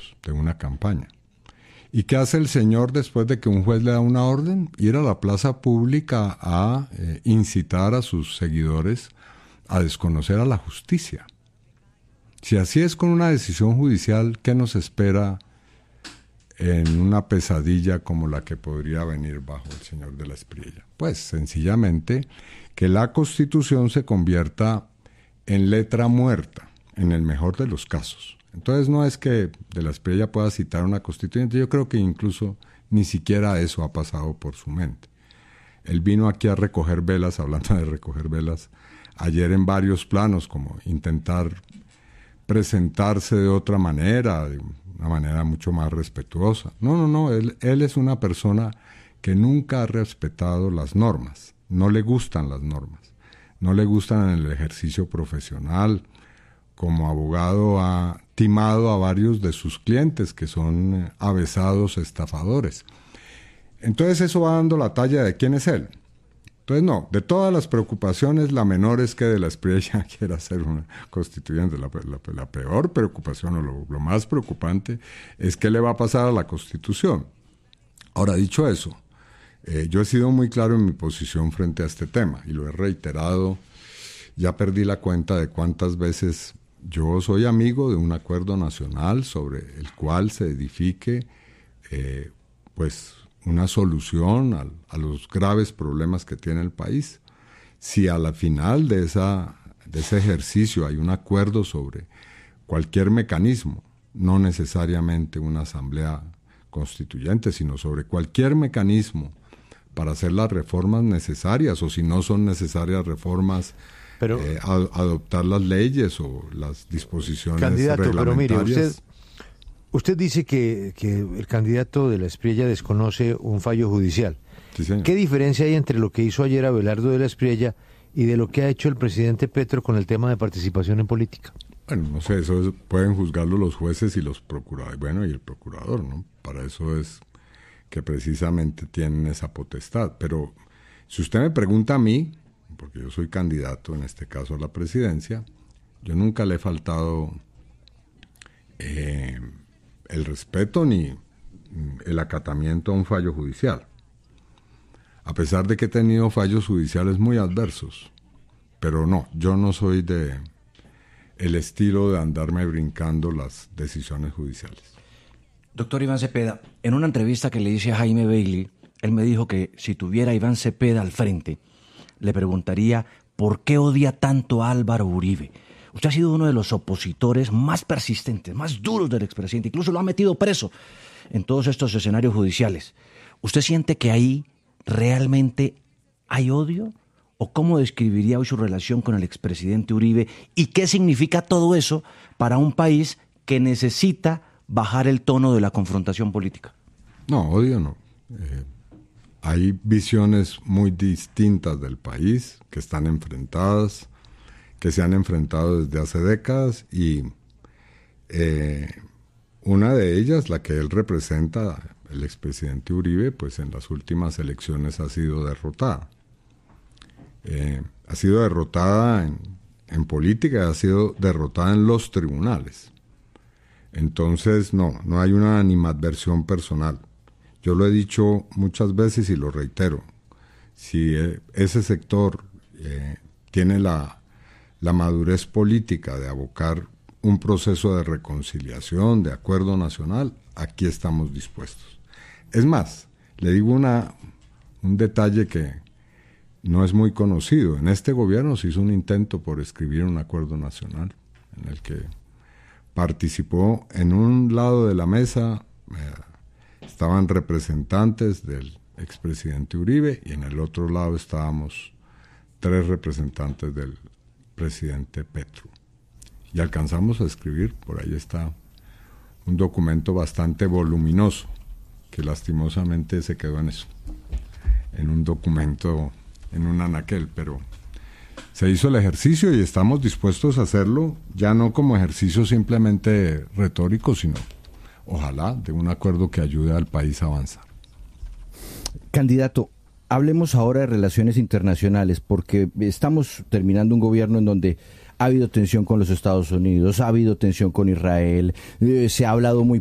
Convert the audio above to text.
medios de una campaña. ¿Y qué hace el señor después de que un juez le da una orden? Ir a la plaza pública a incitar a sus seguidores a desconocer a la justicia. Si así es con una decisión judicial, ¿qué nos espera en una pesadilla como la que podría venir bajo el señor de la Espriella? Pues sencillamente que la Constitución se convierta en letra muerta, en el mejor de los casos. Entonces no es que de la Espriella pueda citar una constituyente, yo creo que incluso ni siquiera eso ha pasado por su mente. Él vino aquí a recoger velas, hablando de recoger velas, ayer en varios planos, como intentar presentarse de otra manera, de una manera mucho más respetuosa. No, él es una persona que nunca ha respetado las normas, no le gustan las normas, no le gustan en el ejercicio profesional. Como abogado ha timado a varios de sus clientes que son avesados estafadores. Entonces eso va dando la talla de quién es él. Entonces no, de todas las preocupaciones, la menor es que de la Espriella quiera ser una constituyente. La peor preocupación o lo más preocupante es qué le va a pasar a la Constitución. Ahora, dicho eso, yo he sido muy claro en mi posición frente a este tema y lo he reiterado. Ya perdí la cuenta de cuántas veces yo soy amigo de un acuerdo nacional sobre el cual se edifique pues una solución a los graves problemas que tiene el país. Si a la final de ese ejercicio hay un acuerdo sobre cualquier mecanismo, no necesariamente una asamblea constituyente, sino sobre cualquier mecanismo para hacer las reformas necesarias, o si no son necesarias reformas, pero adoptar las leyes o las disposiciones reglamentarias. Pero mire, usted dice que el candidato de la Espriella desconoce un fallo judicial. Sí, señor. ¿Qué diferencia hay entre lo que hizo ayer Abelardo de la Espriella y de lo que ha hecho el presidente Petro con el tema de participación en política? Bueno, no sé, eso pueden juzgarlo los jueces y los procuradores, bueno, y el procurador, ¿no? Para eso es que precisamente tienen esa potestad. Pero si usted me pregunta a mí, porque yo soy candidato en este caso a la presidencia, yo nunca le he faltado el respeto ni el acatamiento a un fallo judicial, a pesar de que he tenido fallos judiciales muy adversos. Pero no, yo no soy de el estilo de andarme brincando las decisiones judiciales. Doctor Iván Cepeda, en una entrevista que le hice a Jaime Bailey, él me dijo que si tuviera a Iván Cepeda al frente, le preguntaría por qué odia tanto a Álvaro Uribe. Usted ha sido uno de los opositores más persistentes, más duros del expresidente, incluso lo ha metido preso en todos estos escenarios judiciales. ¿Usted siente que ahí realmente hay odio? ¿O cómo describiría hoy su relación con el expresidente Uribe? ¿Y qué significa todo eso para un país que necesita bajar el tono de la confrontación política? No, odio no. Hay visiones muy distintas del país que están enfrentadas, que se han enfrentado desde hace décadas, y una de ellas, la que él representa, el expresidente Uribe, pues en las últimas elecciones ha sido derrotada. Ha sido derrotada en política, ha sido derrotada en los tribunales. Entonces, no hay una animadversión personal. Yo lo he dicho muchas veces y lo reitero. Si ese sector tiene la madurez política de abocar un proceso de reconciliación, de acuerdo nacional, aquí estamos dispuestos. Es más, le digo un detalle que no es muy conocido. En este gobierno se hizo un intento por escribir un acuerdo nacional en el que participó en un lado de la mesa, estaban representantes del expresidente Uribe y en el otro lado estábamos 3 representantes del presidente Petro. Y alcanzamos a escribir, por ahí está, un documento bastante voluminoso, que lastimosamente se quedó en eso, en un documento, en un anaquel, pero se hizo el ejercicio y estamos dispuestos a hacerlo, ya no como ejercicio simplemente retórico, sino ojalá de un acuerdo que ayude al país a avanzar. Candidato, hablemos ahora de relaciones internacionales, porque estamos terminando un gobierno en donde ha habido tensión con los Estados Unidos, ha habido tensión con Israel, se ha hablado muy